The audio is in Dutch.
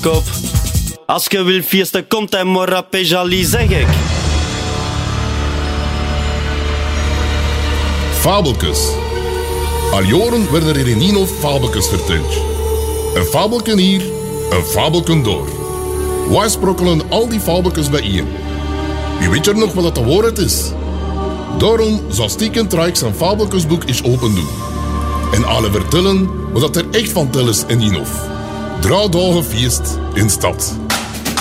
kop. Als je wil feesten, komt hij maar op Pejali, zeg ik. Fabeltjes. Al jaren werden er in Ninov fabeltjes verteld. Een fabeltje hier, een fabeltje door. Wij sprokkelen al die fabeltjes bijeen. Wie weet er nog wat het de waarheid is? Daarom zal Stieken Trijk zijn fabeltjesboek eens open doen. En alle vertellen wat er echt van tel is in Ninov. 3 dagen feest in stad.